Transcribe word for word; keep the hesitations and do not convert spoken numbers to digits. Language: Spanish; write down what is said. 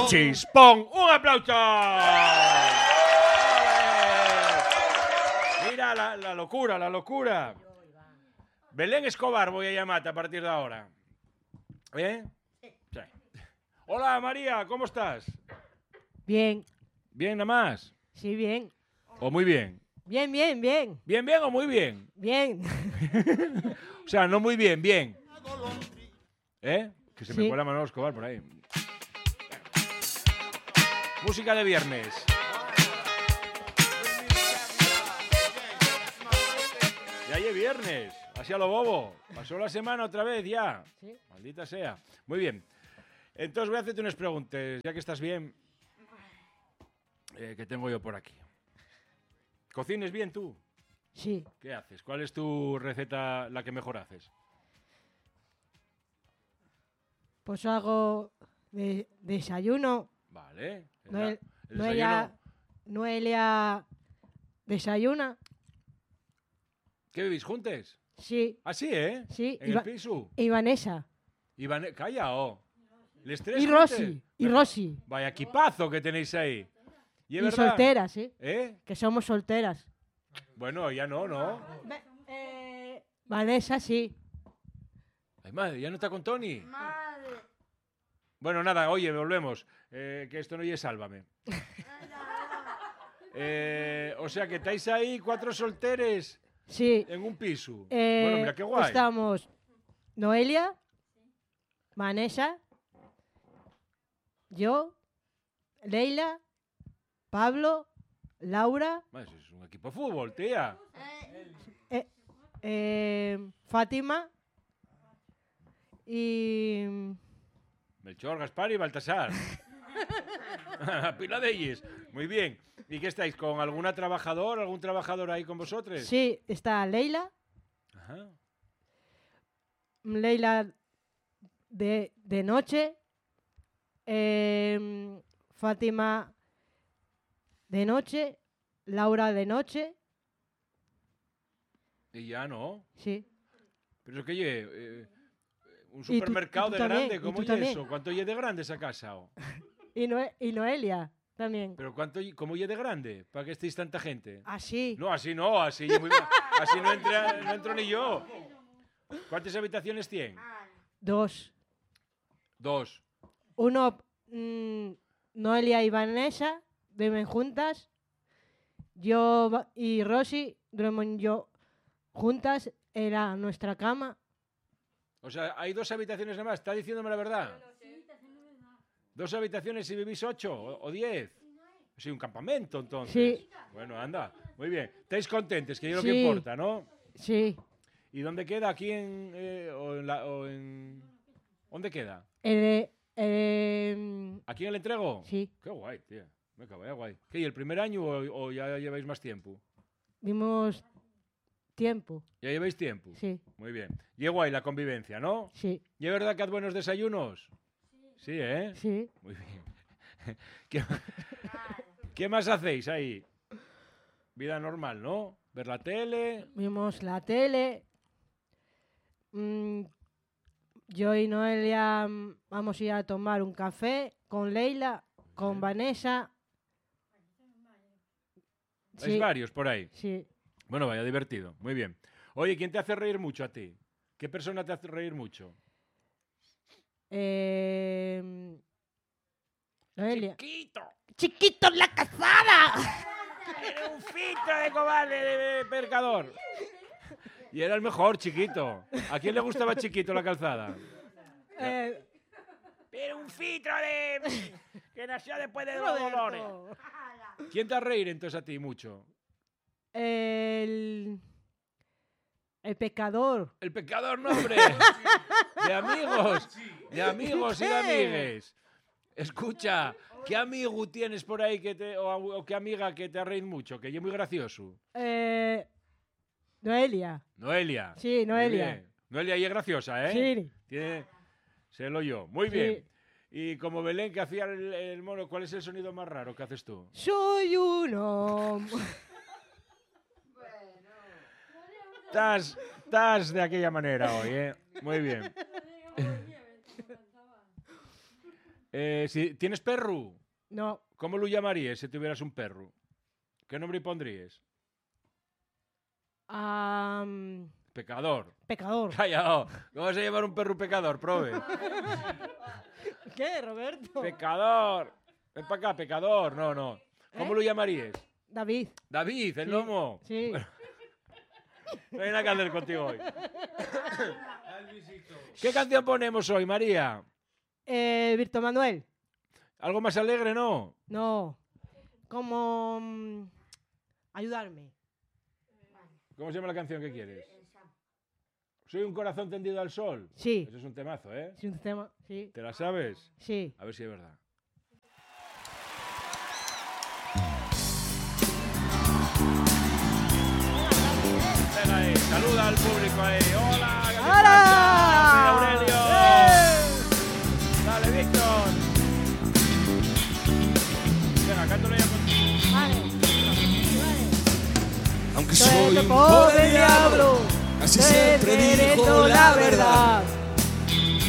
Chispón. ¡Un aplauso! Mira la, la locura, la locura. Belén Escobar voy a llamarte a partir de ahora. ¿Eh? Sí. Hola, María, ¿cómo estás? Bien. ¿Bien nada más? Sí, bien. ¿O muy bien? Bien, bien, bien. ¿Bien, bien o muy bien? Bien. O sea, no muy bien, bien. ¿Eh? Que se me Sí. cuela Manolo Escobar por ahí. Música de viernes. Ya es viernes. Así a lo bobo. Pasó la semana otra vez ya. Sí. Maldita sea. Muy bien. Entonces voy a hacerte unas preguntas. Ya que estás bien. Eh, que tengo yo por aquí. ¿Cocines bien tú? Sí. ¿Qué haces? ¿Cuál es tu receta, la que mejor haces? Pues hago de, desayuno. Vale. El, Noel- el Noelia, desayuno. Noelia desayuna. ¿Qué vivís juntos? Sí. Ah, sí, ¿eh? Sí. En Y, el Va- piso. y Vanessa. Y Vane- Calla, oh. Les tres Y juntos. Rosy. Y Rosy. Vaya equipazo que tenéis ahí. ¿Y, es Y verdad? solteras, ¿sí? ¿Eh? Que somos solteras. Bueno, ya no, ¿no? Ve- eh, Vanessa, sí. Ay, madre, ¿ya no está con Tony? Madre. Bueno, nada, oye, volvemos. Eh, que esto no es Sálvame. Eh, o sea, que estáis ahí cuatro solteres Sí. en un piso. Eh, Bueno, mira qué guay. Estamos Noelia, Vanessa, yo, Leila, Pablo, Laura, Madre, es un equipo de fútbol, tía. eh, eh, Fátima y... Melchor, Gaspar y Baltasar. Pila de ellos. Muy bien. ¿Y qué estáis? ¿Con alguna trabajadora, algún trabajador ahí con vosotros? Sí, está Leila, Ajá. Leila de, de noche, eh, Fátima de noche, Laura de noche, Y ya no. sí. Pero es que, oye, eh, un Y tú- supermercado y tú de también, grande, y ¿cómo tú es también. eso? ¿Cuánto oye de grande esa casa? oh? Y, Noe- y Noelia también. ¿Pero cuánto, oye- cómo oye de grande? ¿Para que estéis tanta gente? Así. No, así no, así, yo muy mal. Así no, entra, no entro ni yo. ¿Cuántas habitaciones tiene? Dos. Dos. Uno, mm, Noelia y Vanessa duermen juntas. Yo va- y Rosy duermen yo juntas. Era nuestra cama. O sea, hay dos habitaciones nada más. ¿Está diciéndome la verdad? Dos habitaciones y vivís ocho o, o diez. Sí, un campamento entonces. Sí. Bueno, anda. Muy bien. ¿Estáis contentos? Que es lo Sí. que importa, ¿no? Sí. ¿Y dónde queda? ¿Aquí en, eh, o en, la, o en... ¿Dónde queda? Eh, eh, ¿Aquí en el entrego? sí. Qué guay, tío. Me cago, guay. ¿Qué, y el primer año o, o ya lleváis más tiempo? Dimos tiempo. ¿Ya lleváis tiempo? Sí. Muy bien. Y es guay la convivencia, ¿no? Sí. ¿Y es verdad que haz buenos desayunos? Sí, ¿eh? Sí. Muy bien. ¿Qué, ¿Qué más hacéis ahí? Vida normal, ¿no? Ver la tele. Vimos la tele. Mm, yo y Noelia mm, vamos a ir a tomar un café con Leila, con bien. Vanessa. Hay Sí, varios por ahí. sí. Bueno, vaya divertido. Muy bien. Oye, ¿quién te hace reír mucho a ti? ¿Qué persona te hace reír mucho? Eh, Noelia. ¡Chiquito! ¡Chiquito en la casada! ¡Era un filtro de cobarde de, de pescador! Y era el mejor, Chiquito. ¿A quién le gustaba Chiquito la calzada? Eh, Era un filtro de... que nació después de los Roberto. dolores. ¿Quién te hace reír entonces a ti mucho? El, el pecador. El pecador, no, hombre. De amigos. De amigos y de ¿Qué? amigues. Escucha, ¿qué amigo tienes por ahí que te, o, o qué amiga que te ha reír mucho? Que es muy gracioso. Eh, Noelia. Noelia. Sí, Muy Noelia. bien. Noelia y es graciosa, ¿eh? Sí. Tiene... Se lo yo. Muy Sí. bien. Y como Belén que hacía el, el mono, ¿cuál es el sonido más raro que haces tú? Soy uno. Estás, estás de aquella manera hoy, ¿eh? Muy bien. Eh, si ¿Tienes perro? No. ¿Cómo lo llamarías si tuvieras un perro? ¿Qué nombre pondrías? Um, Pecador. pecador. Callao. ¿Cómo vas a llamar un perro pecador? Prove. ¿Qué, Roberto? Pecador. Ven para acá, pecador. No, no. ¿Cómo ¿Eh? lo llamarías? David. David, el Sí. lomo. Sí. No hay nada que hacer contigo hoy. ¿Qué canción ponemos hoy, María? Eh, Virto Manuel. ¿Algo más alegre, no? No. Como... mm, ayudarme. ¿Cómo se llama la canción que quieres? Soy un corazón tendido al sol. Sí. Eso es un temazo, ¿eh? Sí, un tema. Sí. ¿Te la sabes? Sí. A ver si es verdad. Venga ahí, saluda al público ahí. ¡Hola! ¿Qué ¡Hola! pasa? Soy Aurelio. ¡Eh! Dale, Víctor. Venga, cántalo ya contigo. Vale. Aunque Soy soy el un pobre pobre diablo, diablo. casi te siempre diré digo toda la verdad.